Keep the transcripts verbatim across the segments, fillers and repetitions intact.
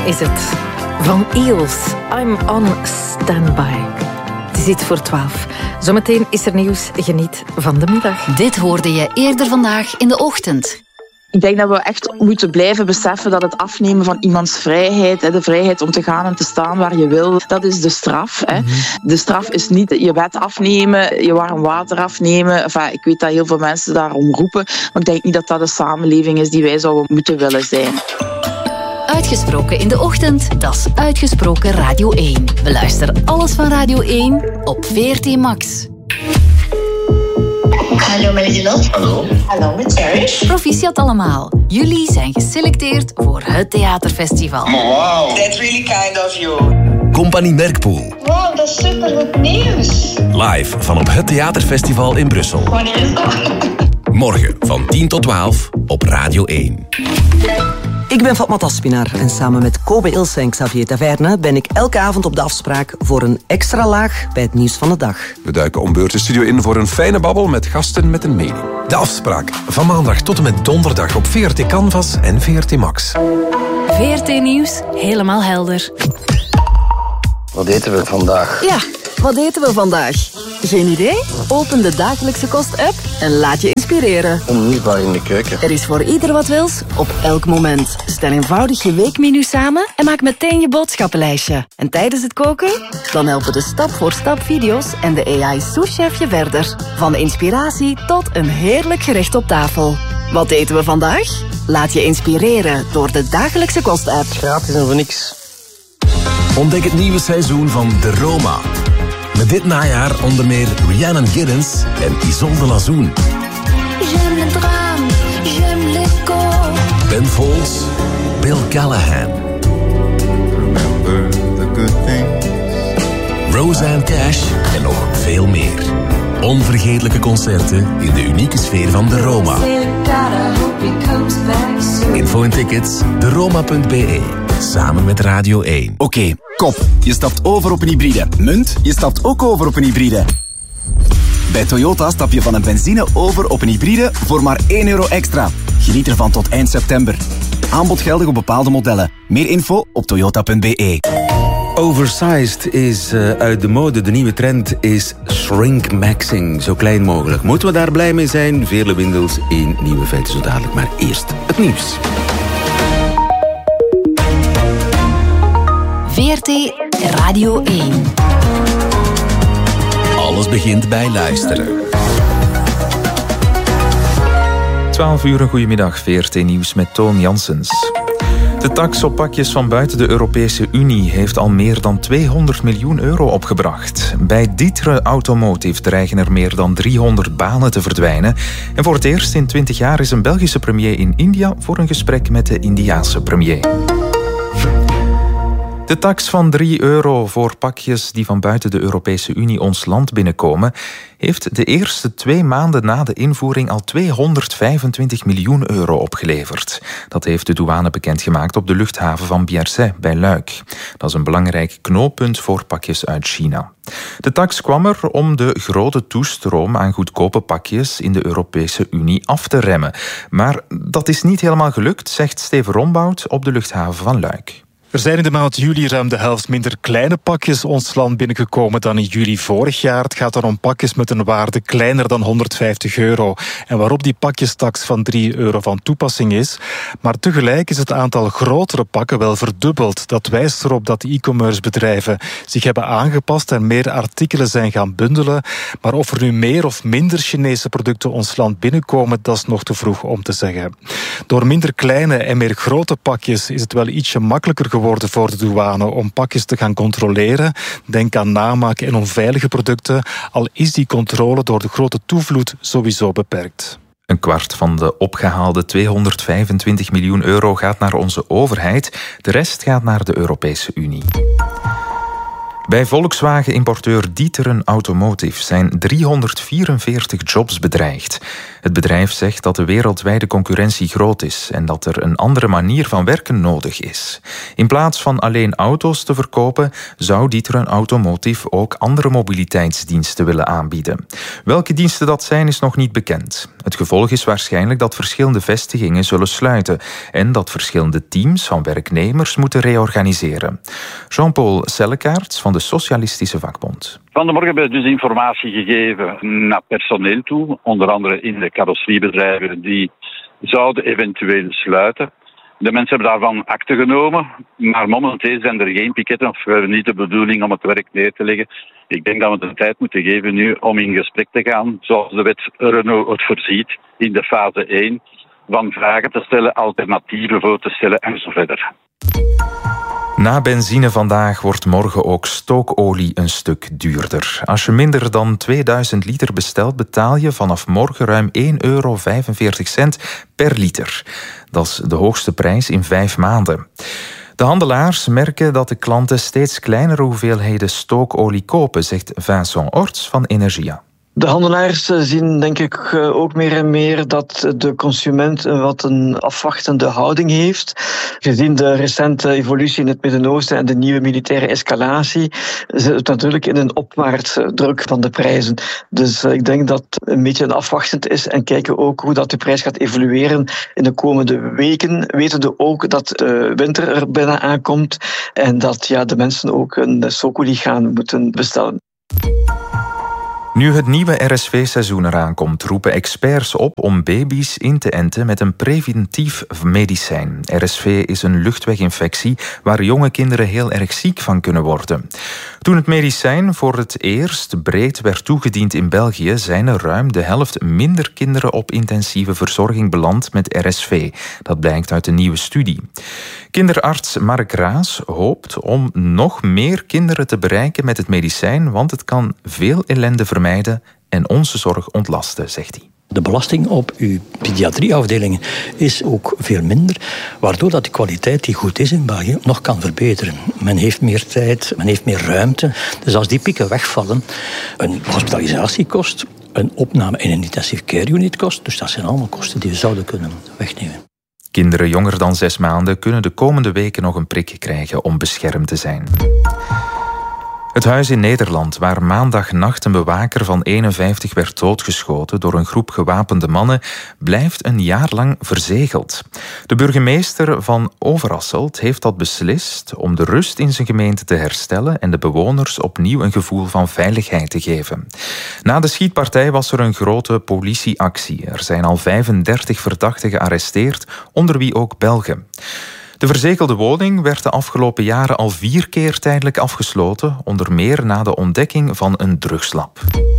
is het. Van Eels, I'm on standby. Het is iets voor twaalf. Zometeen is er nieuws. Geniet van de middag. Dit hoorde je eerder vandaag in de ochtend. Ik denk dat we echt moeten blijven beseffen dat het afnemen van iemands vrijheid, de vrijheid om te gaan en te staan waar je wil, dat is de straf. Mm-hmm. De straf is niet je bed afnemen, je warm water afnemen. Enfin, ik weet dat heel veel mensen daarom roepen, maar ik denk niet dat dat de samenleving is die wij zouden moeten willen zijn. Uitgesproken in de ochtend, dat is Uitgesproken Radio één. Beluister alles van Radio één op V R T Max. Hallo met Lieselot. Hallo. Hallo met Cherish. Proficiat allemaal. Jullie zijn geselecteerd voor het theaterfestival. Oh, wow. That's really kind of you. Compagnie Merkpoel. Wow, dat is supergoed nieuws. Live van op het theaterfestival in Brussel. Wanneer is dat? Morgen van tien tot twaalf op Radio één. Ik ben Fatma Taspinar en samen met Kobe Ilse en Xavier Taverne ben ik elke avond op de afspraak voor een extra laag bij het nieuws van de dag. We duiken om beurt de studio in voor een fijne babbel met gasten met een mening. De afspraak van maandag tot en met donderdag op V R T Canvas en V R T Max. V R T Nieuws, helemaal helder. Wat eten we vandaag? Ja, wat eten we vandaag? Geen idee? Open de Dagelijkse Kost-app en laat je inspireren. Onmisbaar in de keuken. Er is voor ieder wat wils, op elk moment. Stel eenvoudig je weekmenu samen en maak meteen je boodschappenlijstje. En tijdens het koken? Dan helpen de stap-voor-stap video's en de A I-souschef je verder. Van inspiratie tot een heerlijk gerecht op tafel. Wat eten we vandaag? Laat je inspireren door de Dagelijkse Kost-app. Gratis en voor niks. Ontdek het nieuwe seizoen van De Roma. Met dit najaar onder meer Rhiannon Giddens en Isolde Lazoen. J'aime le drame, j'aime l'écho. Ben Folds, Bill Callahan. Remember the good things. Roseanne Cash en nog veel meer. Onvergetelijke concerten in de unieke sfeer van De Roma. Info en tickets, de roma punt b e. Samen met Radio één. Oké, okay, kop. Je stapt over op een hybride. Munt, je stapt ook over op een hybride. Bij Toyota stap je van een benzine over op een hybride voor maar één euro extra. Geniet ervan tot eind september. Aanbod geldig op bepaalde modellen. Meer info op toyota punt b e. Oversized is uh, uit de mode. De nieuwe trend is shrinkmaxing. Zo klein mogelijk. Moeten we daar blij mee zijn? Vele windels in nieuwe feiten zo dadelijk. Maar eerst het nieuws. V R T Radio één. Alles begint bij luisteren. twaalf uur, een goedemiddag. V R T Nieuws met Toon Janssens. De tax op pakjes van buiten de Europese Unie heeft al meer dan tweehonderd miljoen euro opgebracht. Bij D'Ieteren Automotive dreigen er meer dan driehonderd banen te verdwijnen. En voor het eerst in twintig jaar is een Belgische premier in India voor een gesprek met de Indiase premier. De tax van drie euro voor pakjes die van buiten de Europese Unie ons land binnenkomen, heeft de eerste twee maanden na de invoering al tweehonderdvijfentwintig miljoen euro opgeleverd. Dat heeft de douane bekendgemaakt op de luchthaven van Bierset bij Luik. Dat is een belangrijk knooppunt voor pakjes uit China. De tax kwam er om de grote toestroom aan goedkope pakjes in de Europese Unie af te remmen. Maar dat is niet helemaal gelukt, zegt Steven Rombout op de luchthaven van Luik. Er zijn in de maand juli ruim de helft minder kleine pakjes ons land binnengekomen dan in juli vorig jaar. Het gaat dan om pakjes met een waarde kleiner dan honderdvijftig euro. En waarop die pakjestax van drie euro van toepassing is. Maar tegelijk is het aantal grotere pakken wel verdubbeld. Dat wijst erop dat de e-commerce bedrijven zich hebben aangepast en meer artikelen zijn gaan bundelen. Maar of er nu meer of minder Chinese producten ons land binnenkomen, dat is nog te vroeg om te zeggen. Door minder kleine en meer grote pakjes is het wel ietsje makkelijker geworden worden voor de douane om pakjes te gaan controleren. Denk aan namaak en onveilige producten, al is die controle door de grote toevloed sowieso beperkt. Een kwart van de opgehaalde tweehonderdvijfentwintig miljoen euro gaat naar onze overheid. De rest gaat naar de Europese Unie. Bij Volkswagen-importeur D'Ieteren Automotive zijn driehonderdvierenveertig jobs bedreigd. Het bedrijf zegt dat de wereldwijde concurrentie groot is en dat er een andere manier van werken nodig is. In plaats van alleen auto's te verkopen, zou D'Ieteren Automotive ook andere mobiliteitsdiensten willen aanbieden. Welke diensten dat zijn, is nog niet bekend. Het gevolg is waarschijnlijk dat verschillende vestigingen zullen sluiten en dat verschillende teams van werknemers moeten reorganiseren. Jean-Paul Sellekaerts van de Socialistische Vakbond. Van de morgen hebben we dus informatie gegeven naar personeel toe, onder andere in de carrosseriebedrijven die zouden eventueel sluiten. De mensen hebben daarvan akte genomen, maar momenteel zijn er geen piketten of we hebben niet de bedoeling om het werk neer te leggen. Ik denk dat we de tijd moeten geven nu om in gesprek te gaan, zoals de wet Renault het voorziet, in de fase één, van vragen te stellen, alternatieven voor te stellen en zo verder. Na benzine vandaag wordt morgen ook stookolie een stuk duurder. Als je minder dan tweeduizend liter bestelt, betaal je vanaf morgen ruim één euro vijfenveertig per liter. Dat is de hoogste prijs in vijf maanden. De handelaars merken dat de klanten steeds kleinere hoeveelheden stookolie kopen, zegt Vincent Orts van Energia. De handelaars zien denk ik ook meer en meer dat de consument wat een afwachtende houding heeft. Gezien de recente evolutie in het Midden-Oosten en de nieuwe militaire escalatie zit het natuurlijk in een opwaartse druk van de prijzen. Dus ik denk dat het een beetje een afwachtend is en kijken ook hoe dat de prijs gaat evolueren in de komende weken. Wetende ook dat de winter er bijna aankomt en dat ja, de mensen ook een stookolie gaan moeten bestellen. Nu het nieuwe R S V-seizoen eraan komt, roepen experts op om baby's in te enten met een preventief medicijn. R S V is een luchtweginfectie waar jonge kinderen heel erg ziek van kunnen worden. Toen het medicijn voor het eerst breed werd toegediend in België, zijn er ruim de helft minder kinderen op intensieve verzorging beland met R S V. Dat blijkt uit een nieuwe studie. Kinderarts Mark Raas hoopt om nog meer kinderen te bereiken met het medicijn, want het kan veel ellende vermijden en onze zorg ontlasten, zegt hij. De belasting op uw pediatrieafdelingen is ook veel minder, waardoor dat de kwaliteit die goed is in België nog kan verbeteren. Men heeft meer tijd, men heeft meer ruimte. Dus als die pieken wegvallen, een hospitalisatie kost, een opname in een intensive care unit kost, dus dat zijn allemaal kosten die we zouden kunnen wegnemen. Kinderen jonger dan zes maanden kunnen de komende weken nog een prik krijgen om beschermd te zijn. Het huis in Nederland, waar maandagnacht een bewaker van eenenvijftig werd doodgeschoten door een groep gewapende mannen, blijft een jaar lang verzegeld. De burgemeester van Overasselt heeft dat beslist om de rust in zijn gemeente te herstellen en de bewoners opnieuw een gevoel van veiligheid te geven. Na de schietpartij was er een grote politieactie. Er zijn al vijfendertig verdachten gearresteerd, onder wie ook Belgen. De verzegelde woning werd de afgelopen jaren al vier keer tijdelijk afgesloten, onder meer na de ontdekking van een drugslab.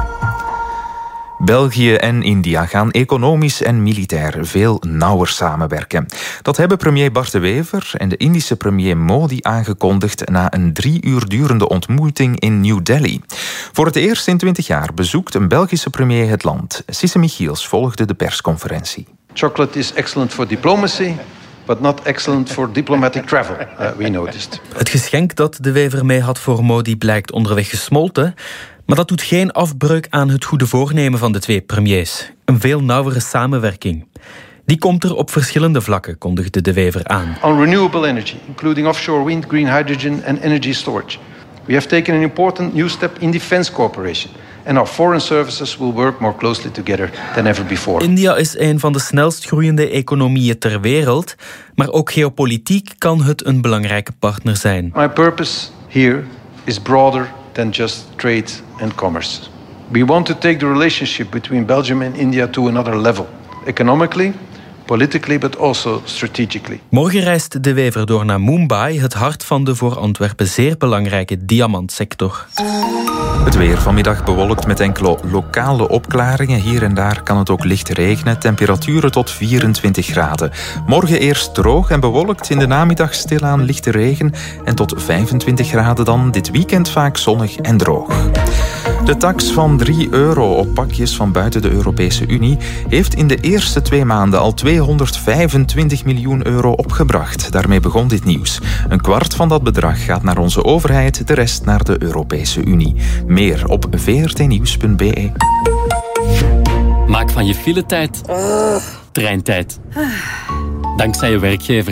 België en India gaan economisch en militair veel nauwer samenwerken. Dat hebben premier Bart de Wever en de Indische premier Modi aangekondigd na een drie uur durende ontmoeting in New Delhi. Voor het eerst in twintig jaar bezoekt een Belgische premier het land. Sisse Michiels volgde de persconferentie. Chocolate is excellent for diplomacy, but not excellent for diplomatic travel, uh, we noticed. Het geschenk dat de Wever mee had voor Modi blijkt onderweg gesmolten, maar dat doet geen afbreuk aan het goede voornemen van de twee premiers. Een veel nauwere samenwerking. Die komt er op verschillende vlakken, kondigde de Wever aan. On renewable energy, including offshore wind, green hydrogen and energy storage. We have taken an important new step in defense cooperation. And our foreign services will work more closely together than ever before. India is een van de snelst groeiende economieën ter wereld, maar ook geopolitiek kan het een belangrijke partner zijn. My purpose here is broader than just trade and commerce. We want to take the relationship between Belgium and India to another level. Economically, politically, but also strategically. Morgen reist de Wever door naar Mumbai, het hart van de voor Antwerpen zeer belangrijke diamantsector. Het weer vanmiddag bewolkt met enkele lokale opklaringen. Hier en daar kan het ook licht regenen. Temperaturen tot vierentwintig graden. Morgen eerst droog en bewolkt. In de namiddag stilaan lichte regen. En tot vijfentwintig graden dan. Dit weekend vaak zonnig en droog. De tax van drie euro op pakjes van buiten de Europese Unie heeft in de eerste twee maanden al tweehonderdvijfentwintig miljoen euro opgebracht. Daarmee begon dit nieuws. Een kwart van dat bedrag gaat naar onze overheid, de rest naar de Europese Unie. Meer op v r t nieuws punt b e. Maak van je filetijd treintijd. Dankzij je werkgever.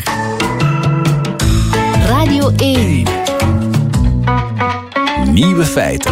Radio één. Nieuwe feiten.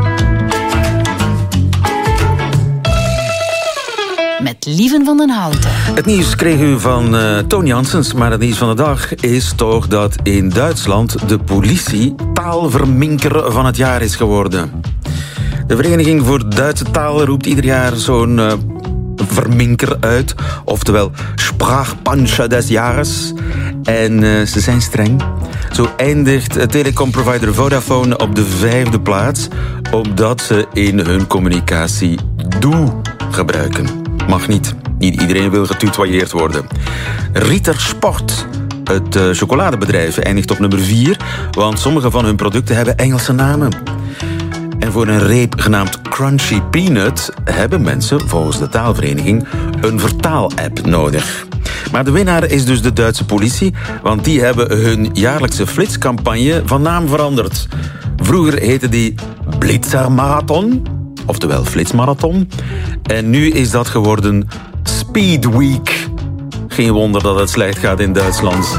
Met Lieven van den Houten. Het nieuws kreeg u van uh, Toon Janssens, maar het nieuws van de dag is toch dat in Duitsland de politie taalverminker van het jaar is geworden. De Vereniging voor Duitse Taal roept ieder jaar zo'n uh, verminker uit, oftewel Sprachpancher des Jahres. En uh, ze zijn streng. Zo eindigt telecomprovider Vodafone op de vijfde plaats, omdat ze in hun communicatie doe gebruiken. Mag niet. Niet iedereen wil getutoyeerd worden. Ritter Sport, het uh, chocoladebedrijf, eindigt op nummer vier, want sommige van hun producten hebben Engelse namen. En voor een reep genaamd Crunchy Peanut hebben mensen, volgens de taalvereniging, een vertaal-app nodig. Maar de winnaar is dus de Duitse politie, want die hebben hun jaarlijkse flitscampagne van naam veranderd. Vroeger heette die Blitzermarathon, oftewel Flitsmarathon. En nu is dat geworden Speed Week. Geen wonder dat het slecht gaat in Duitsland.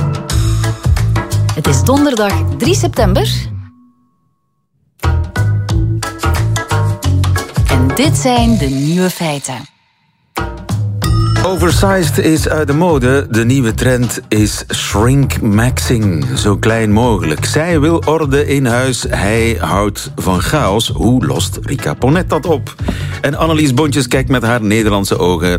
Het is donderdag drie september. En dit zijn de nieuwe feiten. Oversized is uit de mode. De nieuwe trend is shrinkmaxing. Zo klein mogelijk. Zij wil orde in huis. Hij houdt van chaos. Hoe lost Rika Ponet dat op? En Annelies Bontjes kijkt met haar Nederlandse ogen